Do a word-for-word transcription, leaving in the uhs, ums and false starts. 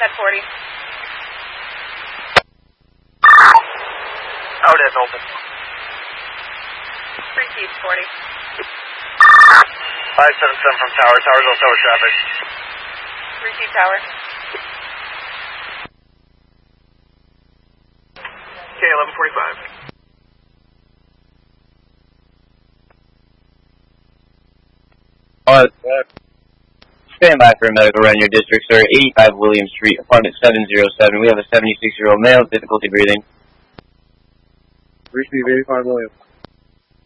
ten forty. Out as open. Three Keys forty. five seven seven from Tower. Tower's also with traffic. Three Key Tower. K eleven forty-five. Uh, stand by for a medical around your district, sir. eighty-five William Street, apartment seven oh seven. We have a seventy-six-year-old male, difficulty breathing. Receive eighty-five William.